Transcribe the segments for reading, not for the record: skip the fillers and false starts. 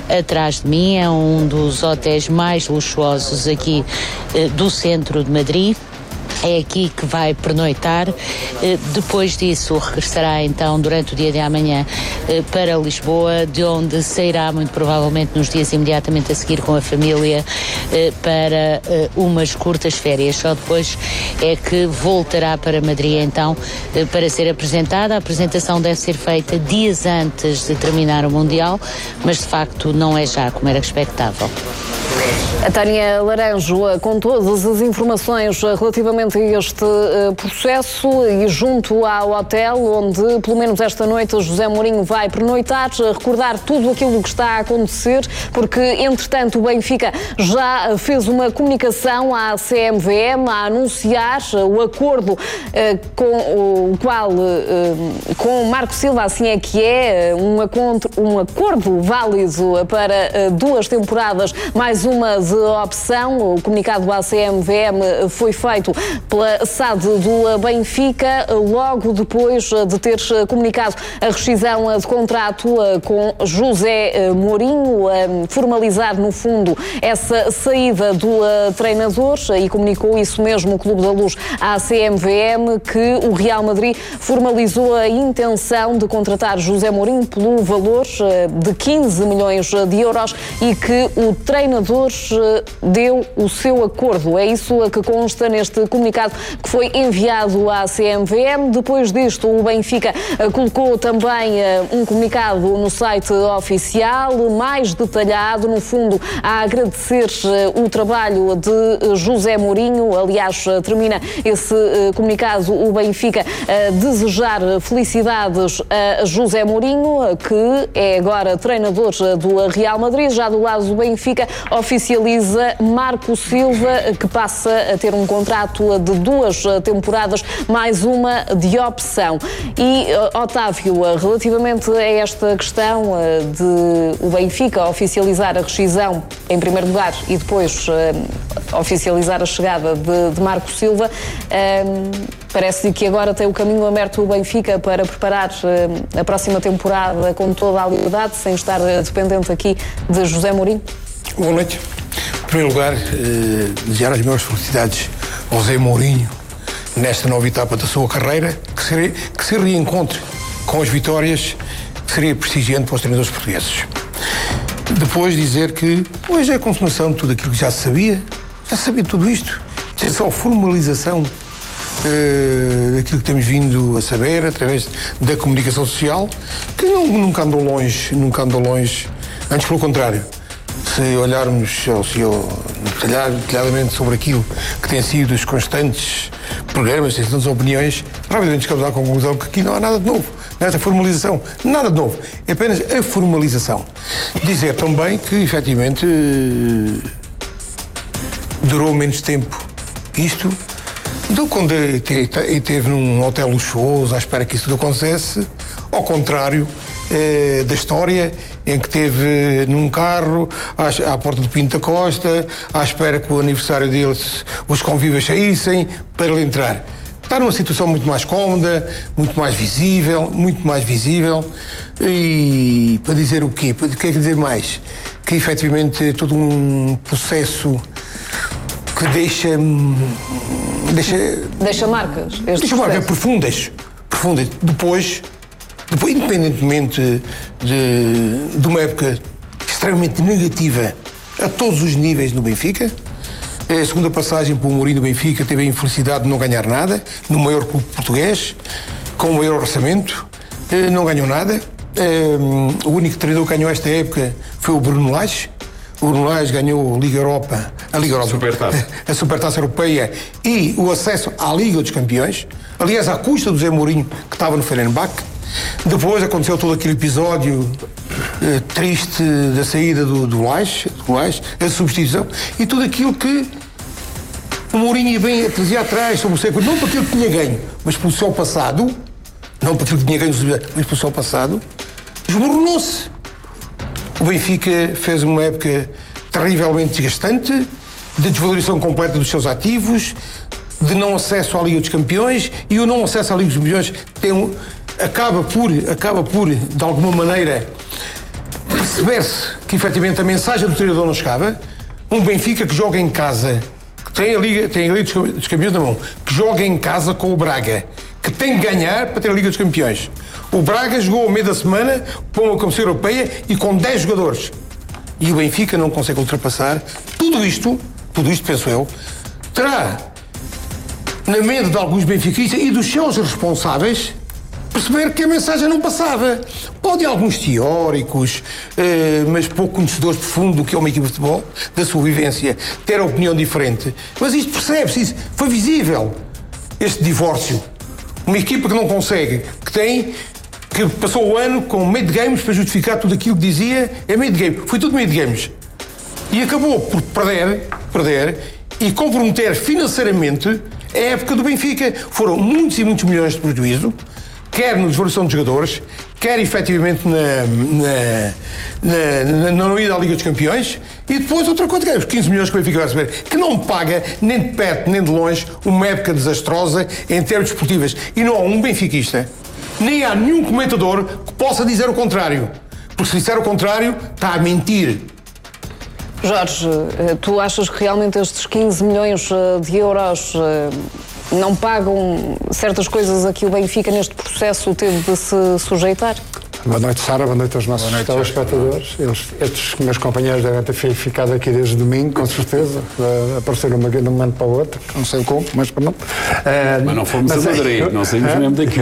atrás de mim, é um dos hotéis mais luxuosos aqui do centro de Madrid. É aqui que vai pernoitar. Depois disso regressará então durante o dia de amanhã para Lisboa, de onde sairá muito provavelmente nos dias imediatamente a seguir com a família para umas curtas férias. Só depois é que voltará para Madrid então para ser apresentada. A apresentação deve ser feita dias antes de terminar o Mundial, mas de facto não é já como era expectável. A Tânia Laranjo com todas as informações relativamente a este processo e junto ao hotel onde, pelo menos esta noite, José Mourinho vai pernoitar, recordar tudo aquilo que está a acontecer, porque, entretanto, o Benfica já fez uma comunicação à CMVM a anunciar o acordo com o qual, com Marco Silva, assim é que é, um acordo válido para 2 temporadas, mais uma de opção. O comunicado à CMVM foi feito pela SAD do Benfica, logo depois de ter comunicado a rescisão de contrato com José Mourinho, formalizar, no fundo, essa saída do treinador, e comunicou isso mesmo o Clube da Luz à CMVM, que o Real Madrid formalizou a intenção de contratar José Mourinho pelo valor de 15 milhões de euros e que o treinador deu o seu acordo. É isso que consta neste comunicado que foi enviado à CMVM. Depois disto, o Benfica colocou também um comunicado no site oficial, mais detalhado, no fundo, a agradecer o trabalho de José Mourinho. Aliás, termina esse comunicado o Benfica a desejar felicidades a José Mourinho, que é agora treinador do Real Madrid. Já do lado do Benfica, oficializa Marco Silva, que passa a ter um contrato de 2 temporadas, mais uma de opção. E, Otávio, relativamente a esta questão de o Benfica oficializar a rescisão em primeiro lugar e depois oficializar a chegada de Marco Silva, parece que agora tem o caminho aberto o Benfica para preparar a próxima temporada com toda a liberdade, sem estar dependente aqui de José Mourinho? Boa noite. Em primeiro lugar, desejar as maiores felicidades ao José Mourinho nesta nova etapa da sua carreira, que se reencontre com as vitórias, que seria prestigiante para os treinadores portugueses. Depois dizer que hoje é a consumação de tudo aquilo que já sabia tudo isto. Isto é só a formalização daquilo que temos vindo a saber através da comunicação social, que nunca andou longe, antes pelo contrário. Se olharmos detalhadamente sobre aquilo que têm sido os constantes programas, as constantes opiniões, rapidamente chegamos à conclusão que aqui não há nada de novo. Nesta formalização, nada de novo. É apenas a formalização. Dizer também que, efetivamente, durou menos tempo isto do que quando esteve num hotel luxuoso à espera que isso tudo acontecesse, ao contrário da história em que esteve num carro à porta do Pinto da Costa, à espera que o aniversário deles, os convívios saíssem para ele entrar. Está numa situação muito mais cómoda, muito mais visível, e para dizer o quê? Quer dizer mais? Que efetivamente é todo um processo que deixa marcas. Deixa marcas profundas. Depois, independentemente de uma época extremamente negativa a todos os níveis no Benfica, a segunda passagem para o Mourinho do Benfica teve a infelicidade de não ganhar nada, no maior clube português, com o maior orçamento, não ganhou nada. O único treinador que ganhou esta época foi o Bruno Lage. O Bruno Lage ganhou a Liga Europa, a Supertaça Europeia e o acesso à Liga dos Campeões, aliás, à custa do Zé Mourinho, que estava no Fenerbahçe. Depois aconteceu todo aquele episódio triste da saída do Lage, a substituição, e tudo aquilo que o Mourinho ia bem a trazer atrás sobre o século, não para aquilo que tinha ganho, mas pelo seu passado, esborronou-se. O Benfica fez uma época terrivelmente desgastante, de desvalorização completa dos seus ativos, de não acesso à Liga dos Campeões, e o não acesso à Liga dos Campeões acaba por, de alguma maneira, perceber-se que efetivamente a mensagem do treinador não chegava. Um Benfica que joga em casa, que tem a Liga dos Campeões na mão, que joga em casa com o Braga, que tem que ganhar para ter a Liga dos Campeões. O Braga jogou ao meio da semana para uma competição europeia e com 10 jogadores. E o Benfica não consegue ultrapassar. Tudo isto, penso eu, terá na mente de alguns benfiquistas e dos seus responsáveis perceber que a mensagem não passava. Pode alguns teóricos, mas pouco conhecedores profundo do que é uma equipa de futebol, da sua vivência, ter a opinião diferente. Mas isto percebe-se, isso foi visível, este divórcio. Uma equipa que não consegue, que passou o ano com meio de games para justificar tudo aquilo que dizia, é meio de game. Foi tudo meio de games. E acabou por perder e comprometer financeiramente a época do Benfica. Foram muitos e muitos milhões de prejuízo, quer na desvalorização dos jogadores, quer efetivamente na ida à Liga dos Campeões, e depois outra coisa, que é os 15 milhões que o Benfica vai receber, que não paga nem de perto nem de longe uma época desastrosa em termos desportivos. E não há um benfiquista, nem há nenhum comentador que possa dizer o contrário. Porque se disser o contrário, está a mentir. Jorge, tu achas que realmente estes 15 milhões de euros não pagam certas coisas a que o Benfica neste processo teve de se sujeitar? Boa noite, Sara, boa noite aos nossos telespectadores. Estes meus companheiros devem ter ficado aqui desde domingo, com certeza. Apareceram de um momento para o outro, não sei como, mas pronto. Mas não fomos a Madrid, não saímos mesmo daqui.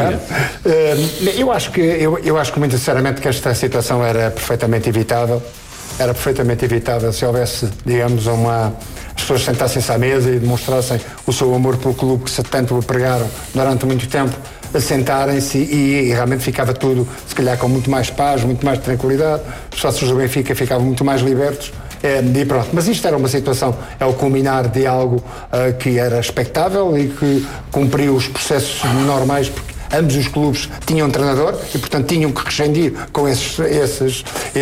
Eu acho que, muito sinceramente, que esta situação era perfeitamente evitável. Era perfeitamente evitável se houvesse, digamos, as pessoas sentassem-se à mesa e demonstrassem o seu amor pelo clube que tanto pregaram durante muito tempo, assentarem-se e realmente ficava tudo, se calhar, com muito mais paz, muito mais tranquilidade. Os sócios do Benfica ficavam muito mais libertos. E pronto. Mas isto era uma situação, é o culminar de algo que era expectável e que cumpriu os processos normais, porque ambos os clubes tinham um treinador e, portanto, tinham que rescindir com esses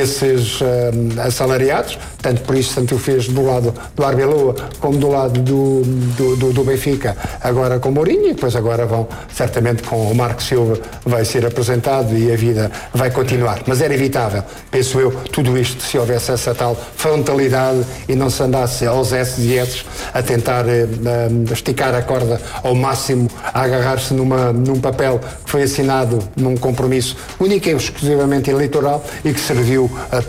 assalariados. Tanto por isso, tanto o fez do lado do Arbeloa como do lado do Benfica, agora com o Mourinho, e depois agora vão, certamente, com o Marco Silva, vai ser apresentado e a vida vai continuar. Mas era evitável, penso eu, tudo isto, se houvesse essa tal frontalidade e não se andasse aos S e S a tentar esticar a corda ao máximo, a agarrar-se num papel que foi assinado num compromisso único e exclusivamente eleitoral e que serviu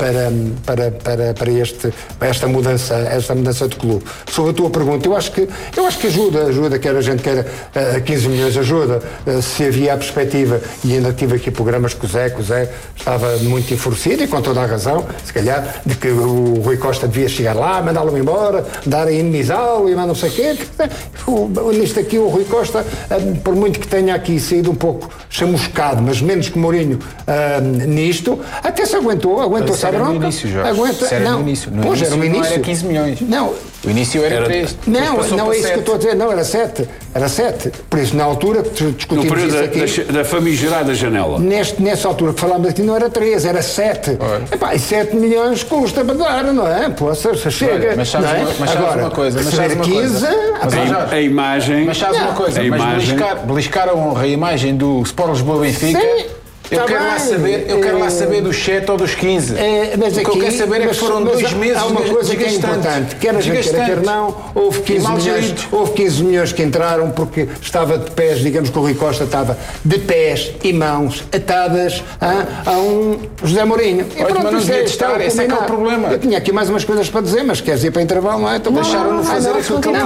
para esta mudança de clube. Sobre a tua pergunta, eu acho que ajuda, quer a gente queira 15 milhões ajuda, se havia a perspectiva, e ainda tive aqui programas com o Zé estava muito enfurecido e com toda a razão, se calhar, de que o Rui Costa devia chegar lá, mandá-lo embora, dar a indemnizá-lo e mais não sei o quê. Nisto aqui o Rui Costa, por muito que tenha aqui saído um pouco chamuscado, mas menos que Mourinho nisto, até se aguentou, sabe, no início, Jorge. No início não era 15 milhões. Não. O início era 3. Não é isso que eu estou a dizer. Não, era 7. Era 7. Por isso, na altura que discutimos no período isso aqui... da famigerada janela. Nessa altura que falámos aqui não era 3, era 7. E 7 milhões custa para dar, não é? Poxa, chega. Mas sabes uma coisa. Receber 15... A imagem... Mas sabes uma coisa. Beliscar a honra, a imagem do Sport Lisboa Benfica... Sim. Eu quero lá saber dos 7 ou dos 15. Mas o que eu quero saber é que foram 2 meses. Há uma coisa que é importante. Quer a gente quer não, houve 15 milhões que entraram porque estava de pés, digamos que o Rui Costa estava de pés e mãos atadas a um José Mourinho. Mas não devia estar, esse é que é o problema. Eu tinha aqui mais umas coisas para dizer, mas queres ir para intervalo, não é? Deixaram-no fazer aquilo que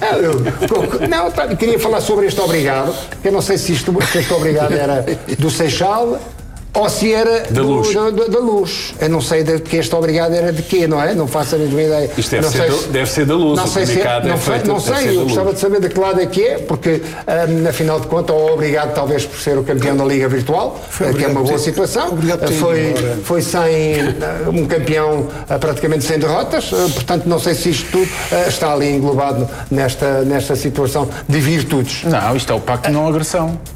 não, queria falar sobre este obrigado. Eu não sei se este obrigado era do Seixal ou se era da Luz. Eu não sei de que este obrigado era de quê, não é? Não faço a mínima ideia. Isto deve ser da Luz. Não sei, eu gostava de saber de que lado é que é, porque afinal de contas, ou obrigado talvez por ser o campeão da Liga Virtual, que é uma boa situação. Foi sem um campeão praticamente sem derrotas, portanto não sei se isto tudo está ali englobado nesta situação de virtudes. Não, isto é o pacto de não agressão.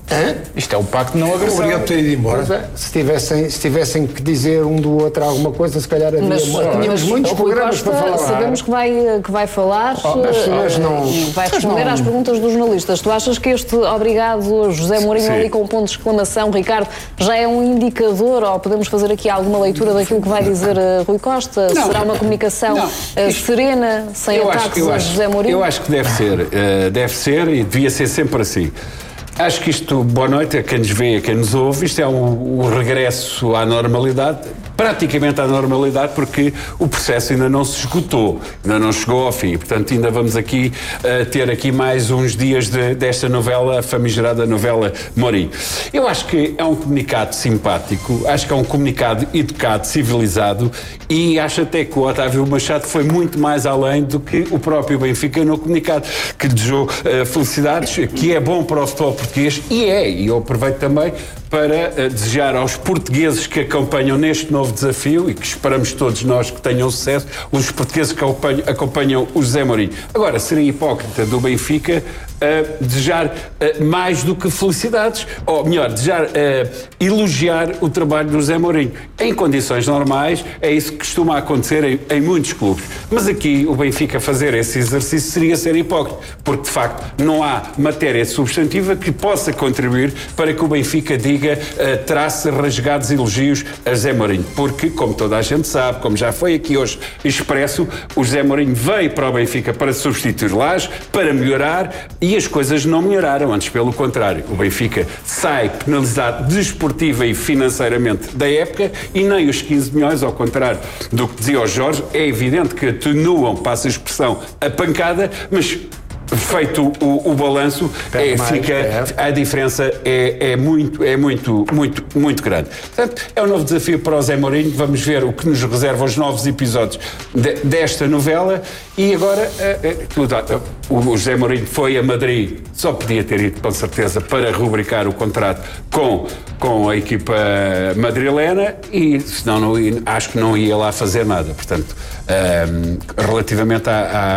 Isto é o pacto de não agressão. Obrigado por ter ido embora. Se tivessem que dizer um do outro alguma coisa, se calhar tínhamos muitos programas para falar. Sabemos que vai falar e vai responder às perguntas dos jornalistas. Tu achas que este obrigado José Mourinho ali com um ponto de exclamação, Ricardo, já é um indicador, ou podemos fazer aqui alguma leitura daquilo que vai dizer Rui Costa? Não, será uma comunicação serena, sem ataques a José Mourinho? Eu acho que deve ser e devia ser sempre assim. Acho que isto, boa noite a quem nos vê, a quem nos ouve, isto é o regresso à normalidade, praticamente à normalidade, porque o processo ainda não se esgotou, ainda não chegou ao fim, portanto ainda vamos aqui ter aqui mais uns dias desta novela, a famigerada novela Mourinho. Eu acho que é um comunicado simpático, acho que é um comunicado educado, civilizado, e acho até que o Otávio Machado foi muito mais além do que o próprio Benfica no comunicado, que desejou felicidades, que é bom para o futebol português, e eu aproveito também para desejar aos portugueses que acompanham neste novo desafio e que esperamos todos nós que tenham sucesso, os portugueses que acompanham o José Mourinho. Agora, seria hipócrita do Benfica desejar mais do que felicidades, ou melhor, elogiar o trabalho do José Mourinho. Em condições normais, é isso que costuma acontecer em muitos clubes. Mas aqui, o Benfica fazer esse exercício seria ser hipócrita, porque de facto não há matéria substantiva que possa contribuir para que o Benfica diga, trace rasgados elogios a José Mourinho. Porque, como toda a gente sabe, como já foi aqui hoje expresso, o José Mourinho veio para o Benfica para substituir Lage, para melhorar, e as coisas não melhoraram, antes pelo contrário. O Benfica sai penalizado desportiva e financeiramente da época, e nem os 15 milhões, ao contrário do que dizia o Jorge, é evidente que atenuam, passa a expressão, a pancada, mas feito o balanço, a diferença é muito grande. Portanto, é um novo desafio para o José Mourinho. Vamos ver o que nos reserva os novos episódios desta novela. E agora, o José Mourinho foi a Madrid, só podia ter ido, com certeza, para rubricar o contrato com a equipa madrilena, e senão acho que não ia lá fazer nada. Portanto, relativamente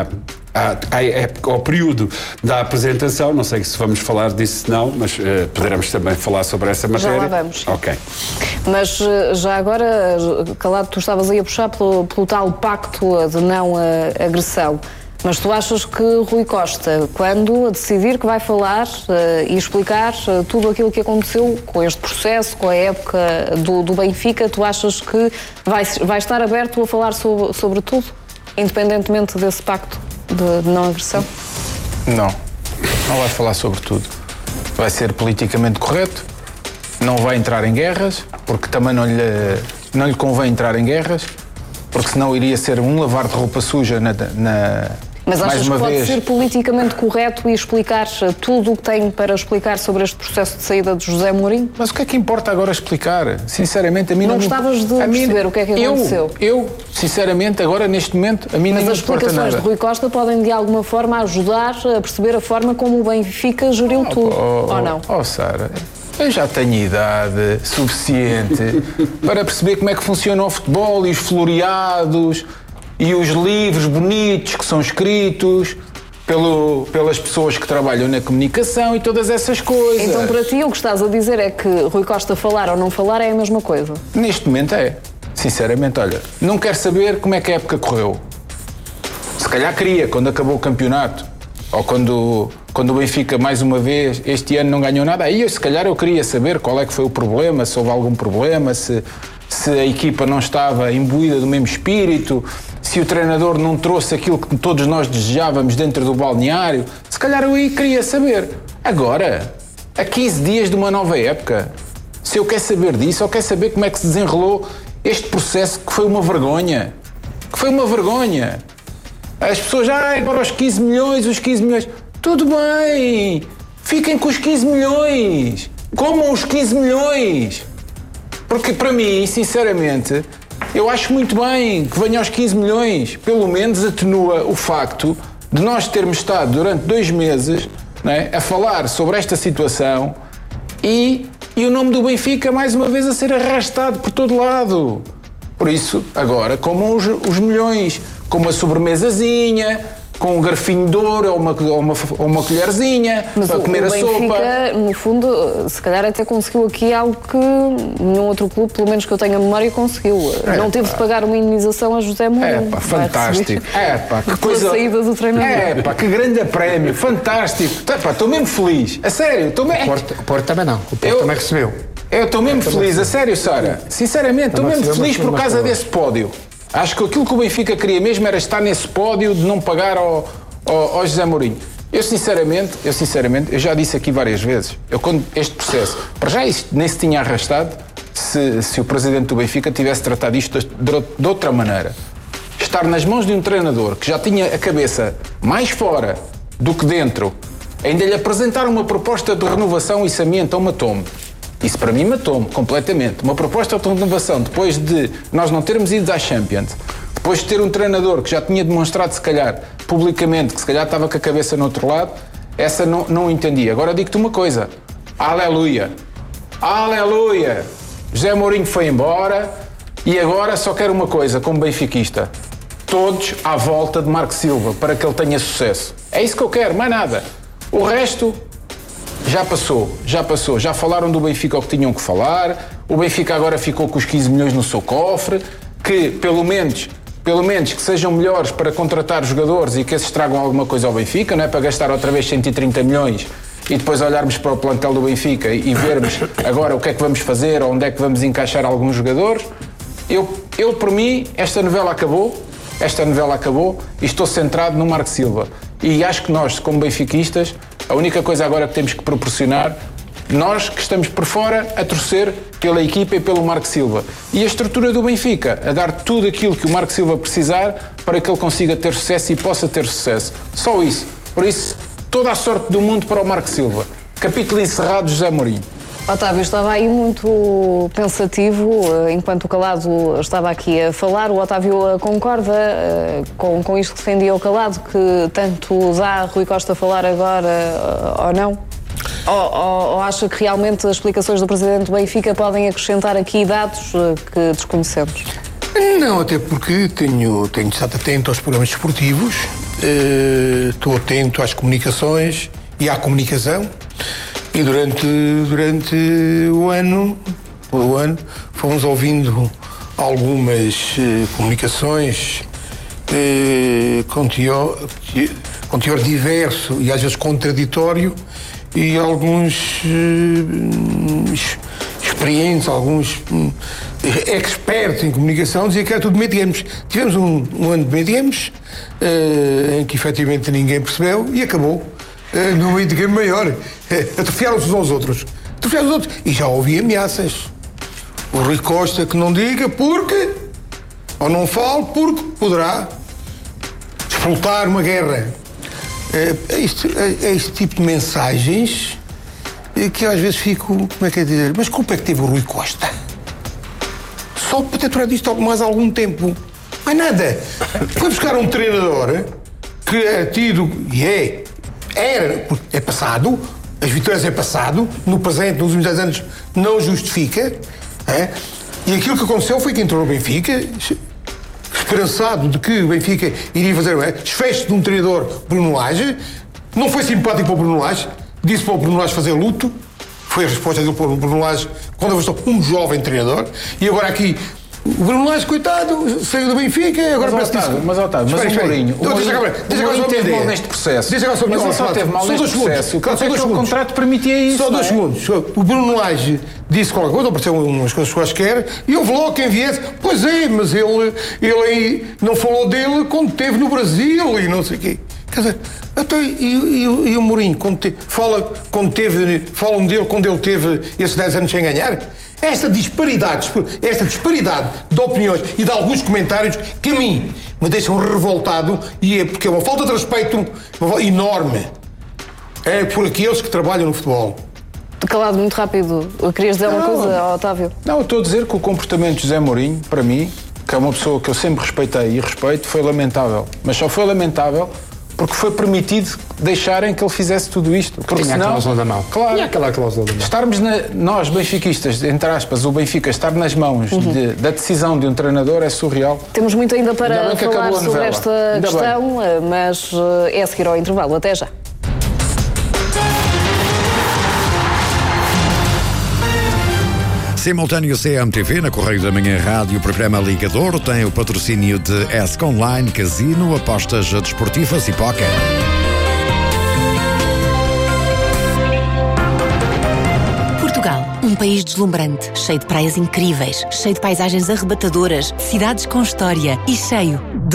ao período da apresentação, não sei se vamos falar disso não, mas poderemos também falar sobre essa matéria. Já lá vamos. Ok. Mas já agora, Calado, tu estavas aí a puxar pelo tal pacto de não agressão. Mas tu achas que Rui Costa, quando decidir que vai falar e explicar tudo aquilo que aconteceu com este processo, com a época do Benfica, tu achas que vai estar aberto a falar sobre tudo, independentemente desse pacto de não agressão? Não vai falar sobre tudo. Vai ser politicamente correto, não vai entrar em guerras, porque também não lhe convém entrar em guerras, porque senão iria ser um lavar de roupa suja Mas achas que pode ser politicamente correto e explicar tudo o que tem para explicar sobre este processo de saída de José Mourinho? Mas o que é que importa agora explicar? Sinceramente, a mim não gostavas de perceber o que é que aconteceu? Eu, sinceramente, agora neste momento, a mim não me importa nada. Mas as explicações de Rui Costa podem de alguma forma ajudar a perceber a forma como o Benfica geriu tudo, ou não? Sara, eu já tenho idade suficiente para perceber como é que funciona o futebol e os floreados e os livros bonitos que são escritos pelas pessoas que trabalham na comunicação e todas essas coisas. Então, para ti, o que estás a dizer é que Rui Costa falar ou não falar é a mesma coisa? Neste momento é. Sinceramente, olha, não quero saber como é que a época correu. Se calhar queria, quando acabou o campeonato, ou quando o Benfica, mais uma vez, este ano não ganhou nada, aí se calhar eu queria saber qual é que foi o problema, se houve algum problema, se a equipa não estava imbuída do mesmo espírito, se o treinador não trouxe aquilo que todos nós desejávamos dentro do balneário. Se calhar eu aí queria saber. Agora, a 15 dias de uma nova época, se eu quero saber disso, ou quero saber como é que se desenrolou este processo que foi uma vergonha. As pessoas, agora os 15 milhões. Tudo bem, fiquem com os 15 milhões. Comam os 15 milhões. Porque para mim, sinceramente, eu acho muito bem que venha aos 15 milhões. Pelo menos atenua o facto de nós termos estado durante 2 meses, não é, a falar sobre esta situação e o nome do Benfica mais uma vez a ser arrastado por todo lado. Por isso, agora, comam os milhões, com uma sobremesazinha, com um garfinho de ouro ou uma colherzinha para comer a sopa. Benfica, no fundo, se calhar até conseguiu aqui algo que nenhum outro clube, pelo menos que eu tenha memória, conseguiu. Não teve de pagar uma indenização a José Mourinho. Fantástico. Que coisa... saída do treinador. Que grande prémio. Fantástico. Estou mesmo feliz. A sério. O Porto também não. O Porto também recebeu. Eu estou mesmo feliz. A sério, Sara. Sinceramente, estou mesmo feliz por causa desse pódio. Acho que aquilo que o Benfica queria mesmo era estar nesse pódio de não pagar ao José Mourinho. Eu sinceramente, eu já disse aqui várias vezes, quando este processo, para já isto nem se tinha arrastado se o presidente do Benfica tivesse tratado isto de outra maneira. Estar nas mãos de um treinador que já tinha a cabeça mais fora do que dentro, ainda lhe apresentar uma proposta de renovação, isso a mim então matou-me. Isso para mim matou-me completamente. Uma proposta de renovação depois de nós não termos ido à Champions, depois de ter um treinador que já tinha demonstrado, se calhar, publicamente, que se calhar estava com a cabeça no outro lado, essa não entendi. Agora digo-te uma coisa. Aleluia! Aleluia! José Mourinho foi embora e agora só quero uma coisa, como benfiquista. Todos à volta de Marco Silva, para que ele tenha sucesso. É isso que eu quero, mais nada. O resto... Já passou. Já falaram do Benfica o que tinham que falar. O Benfica agora ficou com os 15 milhões no seu cofre. Que, pelo menos que sejam melhores para contratar jogadores e que esses tragam alguma coisa ao Benfica, não é para gastar outra vez 130 milhões e depois olharmos para o plantel do Benfica e vermos agora o que é que vamos fazer, ou onde é que vamos encaixar alguns jogadores. Eu por mim, esta novela acabou e estou centrado no Marco Silva. E acho que nós, como benfiquistas, a única coisa agora que temos que proporcionar, nós que estamos por fora a torcer pela equipa e pelo Marco Silva. E a estrutura do Benfica, a dar tudo aquilo que o Marco Silva precisar para que ele consiga ter sucesso e possa ter sucesso. Só isso. Por isso, toda a sorte do mundo para o Marco Silva. Capítulo encerrado, José Mourinho. Otávio, estava aí muito pensativo, enquanto o Calado estava aqui a falar. O Otávio concorda com isto que defendia o Calado, que tanto dá Rui Costa falar agora ou não? Ou acha que realmente as explicações do Presidente do Benfica podem acrescentar aqui dados que desconhecemos? Não, até porque tenho estado atento aos programas desportivos, estou atento às comunicações e à comunicação. E durante o ano fomos ouvindo algumas comunicações com teor diverso e às vezes contraditório, e alguns experientes, alguns expertos em comunicação diziam que era tudo medianos. Tivemos um ano de medianos em que efetivamente ninguém percebeu e acabou. No meio de game maior, atrofiaram-se uns aos outros. E já ouvi ameaças. O Rui Costa que não diga porque, ou não fale porque poderá explotar uma guerra. É este tipo de mensagens que eu às vezes fico, como é que é dizer, mas culpa é que teve o Rui Costa? Só para ter tornado isto mais algum tempo. Mais nada. Foi buscar um treinador que é tido, e é passado, as vitórias é passado, no presente, nos últimos 10 anos, não justifica. E aquilo que aconteceu foi que entrou no Benfica, esperançado de que o Benfica iria fazer desfecho de um treinador, Bruno Lage. Não foi simpático para o Bruno Lage, disse para o Bruno Lage fazer luto. Foi a resposta dele para o Bruno Lage quando afastou um jovem treinador. E agora aqui, o Bruno Lage, coitado, saiu do Benfica e agora parece que... Mas o Mourinho teve mal neste processo. Mas ele só teve mal neste processo. O contrato permitia isso. Só 2 segundos. O Bruno Lage disse qualquer coisa, apareceu umas coisas quaisquer, e houve logo quem viesse. Pois é, mas ele aí não falou dele quando esteve no Brasil e não sei o quê. Quer dizer, até, e o Mourinho, falam dele quando ele teve esses 10 anos sem ganhar? Esta disparidade de opiniões e de alguns comentários que a mim me deixam revoltado, e é porque é uma falta de respeito enorme por aqueles que trabalham no futebol. Calado, muito rápido. Querias dizer uma coisa, Otávio? Não, eu estou a dizer que o comportamento de José Mourinho, para mim, que é uma pessoa que eu sempre respeitei e respeito, foi lamentável. Mas só foi lamentável porque foi permitido deixarem que ele fizesse tudo isto. Porque Tinha senão, a cláusula da mão. Claro. Tinha aquela cláusula da mão. Estarmos, nós benfiquistas, entre aspas, o Benfica estar nas mãos da decisão de um treinador é surreal. Temos muito ainda Ainda para bem que falar acabou a sobre novela. esta Ainda questão, mas é a seguir ao intervalo. Até já. Simultâneo CMTV na Correio da Manhã Rádio. O programa Ligador tem o patrocínio de ESC Online, Casino, apostas desportivas e póquer. Portugal, um país deslumbrante, cheio de praias incríveis, cheio de paisagens arrebatadoras, cidades com história e cheio de